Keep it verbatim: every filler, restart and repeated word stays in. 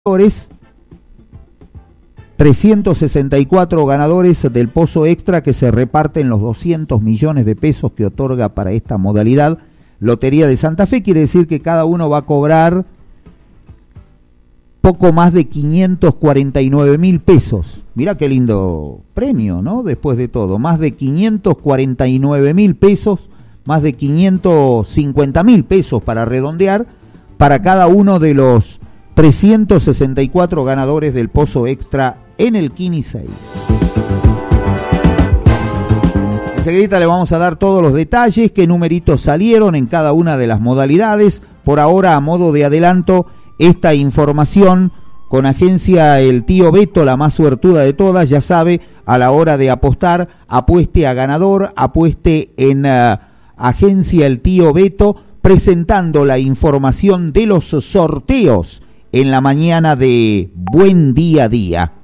trescientos sesenta y cuatro ganadores del Pozo Extra que se reparten los doscientos millones de pesos que otorga para esta modalidad Lotería de Santa Fe. Quiere decir que cada uno va a cobrar poco más de quinientos cuarenta y nueve mil pesos. Mirá qué lindo premio, ¿no? Después de todo, más de quinientos cuarenta y nueve mil pesos, más de quinientos cincuenta mil pesos para redondear, para cada uno de los trescientos sesenta y cuatro ganadores del Pozo Extra en el Kini seis. Enseguida le vamos a dar todos los detalles, qué numeritos salieron en cada una de las modalidades. Por ahora, a modo de adelanto, esta información con Agencia El Tío Beto, la más suertuda de todas, ya sabe, a la hora de apostar, apueste a ganador, apueste en uh, Agencia El Tío Beto, presentando la información de los sorteos en la mañana de Buen Día a Día.